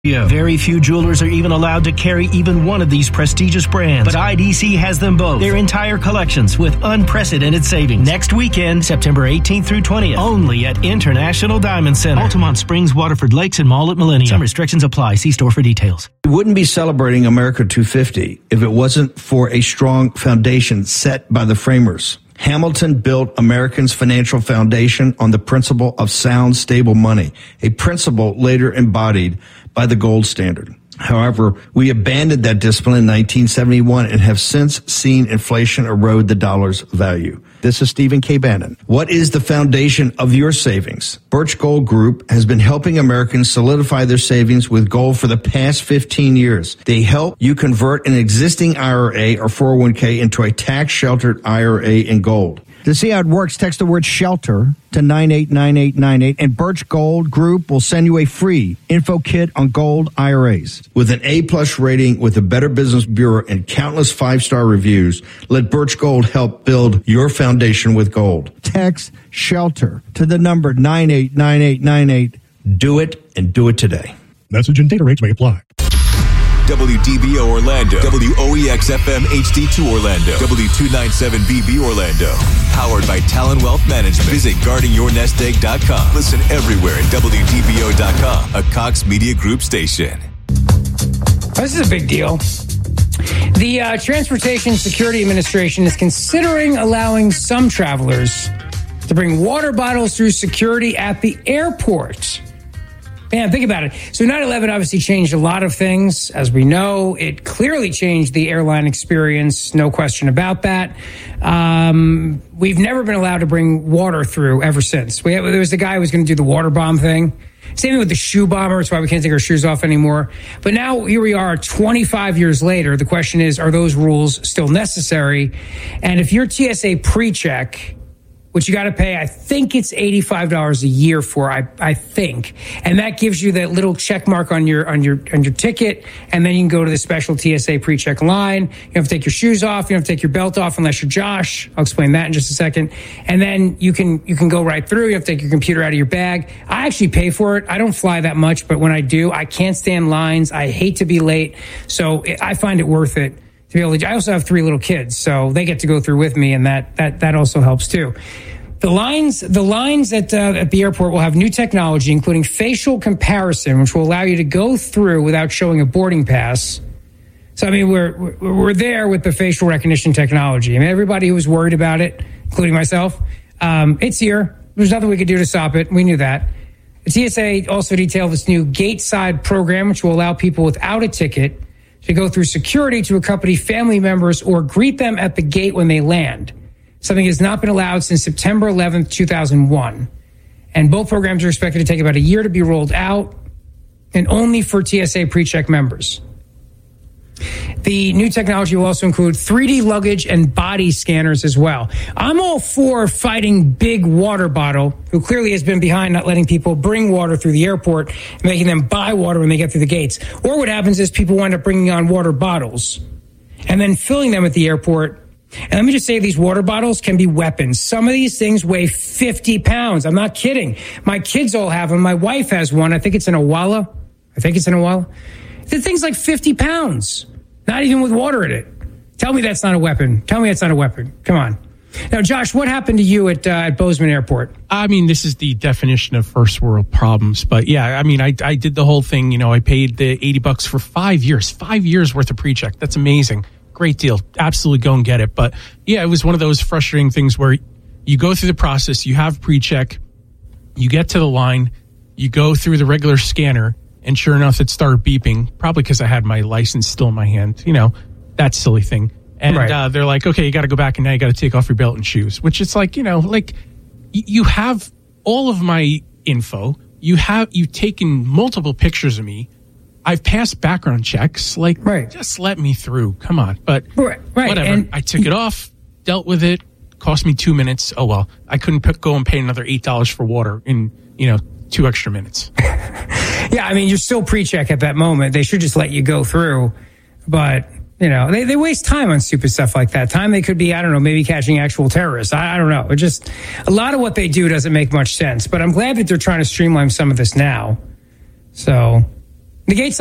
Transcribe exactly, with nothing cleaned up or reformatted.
Very few jewelers are even allowed to carry even one of these prestigious brands, but I D C has them both. Their entire collections with unprecedented savings. Next weekend, September eighteenth through twentieth, only at International Diamond Center, Altamont Springs, Waterford Lakes, and Mall at Millennium. Some restrictions apply. See store for details. We wouldn't be celebrating America two fifty if it wasn't for a strong foundation set by the framers. Hamilton built Americans' financial foundation on the principle of sound, stable money, a principle later embodied by the gold standard. However, we abandoned that discipline in nineteen seventy-one and have since seen inflation erode the dollar's value. This is Stephen K. Bannon. What is the foundation of your savings? Birch Gold Group has been helping Americans solidify their savings with gold for the past fifteen years. They help you convert an existing I R A or four oh one k into a tax-sheltered I R A in gold. To see how it works, text the word SHELTER to nine eight nine eight nine eight, and Birch Gold Group will send you a free info kit on gold I R As. With an A-plus rating with the Better Business Bureau and countless five-star reviews, let Birch Gold help build your foundation with gold. Text SHELTER to the number nine eight nine eight nine eight. Do it, and do it today. Message and data rates may apply. W D B O Orlando, W O E X F M H D two Orlando, W two ninety-seven B B Orlando. Powered by Talon Wealth Management. Visit guarding your nest egg dot com. Listen everywhere at W D B O dot com, a Cox Media Group station. This is a big deal. The uh, Transportation Security Administration is considering allowing some travelers to bring water bottles through security at the airport. Man, think about it. So nine eleven obviously changed a lot of things. As we know, it clearly changed the airline experience. No question about that. Um, we've never been allowed to bring water through ever since. We had, there was the guy who was going to do the water bomb thing. Same thing with the shoe bomber. It's why we can't take our shoes off anymore. But now here we are twenty-five years later. The question is, are those rules still necessary? And if you're T S A pre-check, which you got to pay, I think it's eighty-five dollars a year for, I, I think. And that gives you that little check mark on your, on your, on your ticket. And then you can go to the special T S A pre-check line. You have to take your shoes off. You have to take your belt off unless you're Josh. I'll explain that in just a second. And then you can, you can go right through. You have to take your computer out of your bag. I actually pay for it. I don't fly that much, but when I do, I can't stand lines. I hate to be late. So I find it worth it. To be able to, I also have three little kids, so they get to go through with me, and that that that also helps too. The lines, the lines at uh, at the airport will have new technology, including facial comparison, which will allow you to go through without showing a boarding pass. So I mean, we're we're, we're there with the facial recognition technology. I mean, everybody who was worried about it, including myself, um, it's here. There's nothing we could do to stop it. We knew that. The T S A also detailed this new gate side program, which will allow people without a ticket to go through security to accompany family members or greet them at the gate when they land. Something has not been allowed since September eleventh, two thousand one. And both programs are expected to take about a year to be rolled out, and only for T S A pre-check members. The new technology will also include three D luggage and body scanners as well. I'm all for fighting Big Water Bottle, who clearly has been behind not letting people bring water through the airport and making them buy water when they get through the gates. Or what happens is people wind up bringing on water bottles and then filling them at the airport. And let me just say, these water bottles can be weapons. Some of these things weigh fifty pounds. I'm not kidding. My kids all have them. My wife has one. I think it's an Awala. I think it's an Awala. The thing's like fifty pounds. Not even with water in it. Tell me that's not a weapon. Tell me that's not a weapon. Come on. Now, Josh, what happened to you at uh, at Bozeman Airport? I mean, this is the definition of first world problems. But yeah, I mean, I, I did the whole thing. You know, I paid the eighty bucks for five years, five years worth of pre-check. That's amazing. Great deal. Absolutely go and get it. But yeah, it was one of those frustrating things where you go through the process, you have pre-check, you get to the line, you go through the regular scanner, and sure enough, it started beeping, probably because I had my license still in my hand. You know, that silly thing. And right. uh, they're like, okay, you got to go back and now you got to take off your belt and shoes, which it's like, you know, like y- you have all of my info. You have, you've taken multiple pictures of me. I've passed background checks. Like, right. Just let me through. Come on. But right, right. whatever. And I took it off, dealt with it, cost me two minutes. Oh, well, I couldn't p- go and pay another eight dollars for water in, you know, two extra minutes. Yeah, I mean, you're still pre-check at that moment. They should just let you go through. But, you know, they, they waste time on stupid stuff like that. Time they could be, I don't know, maybe catching actual terrorists. I, I don't know. It just, a lot of what they do doesn't make much sense. But I'm glad that they're trying to streamline some of this now. So, The gates